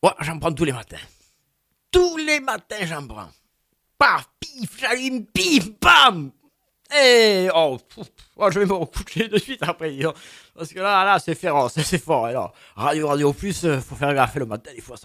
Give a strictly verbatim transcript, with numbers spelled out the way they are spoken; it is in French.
Ouais, j'en prends tous les matins. Tous les matins, j'en prends. Paf, pif, j'allume, pif, bam. Et oh, pff, oh, je vais me recoucher de suite après. Dis donc. Parce que là, là, c'est féroce, c'est fort. Alors, radio, radio plus, euh, faut faire gaffe le matin, des fois, ça